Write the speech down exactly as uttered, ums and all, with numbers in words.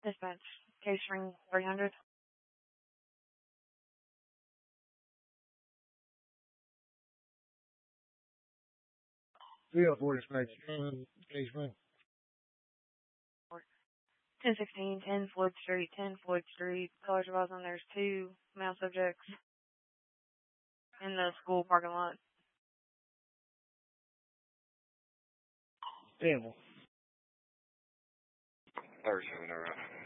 Dispatch, case ring three hundred. three oh four dispatch, case ring. ten sixteen, ten Floyd Street, ten Floyd Street. Callers advising there's two male subjects in the school parking lot. Danville. thirty-seven, all right.